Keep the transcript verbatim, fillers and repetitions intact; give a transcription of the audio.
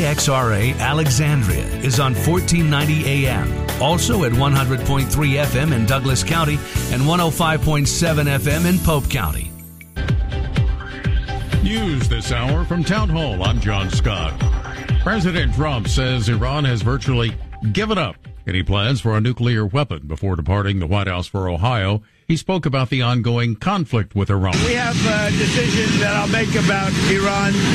X R A Alexandria is on fourteen ninety A M. Also at one hundred point three F M in Douglas County and one oh five point seven F M in Pope County. News this hour from Town Hall. I'm John Scott. President Trump says Iran has virtually given up any plans for a nuclear weapon before departing the White House for Ohio. He spoke about the ongoing conflict with Iran. We have a decision that I'll make about Iran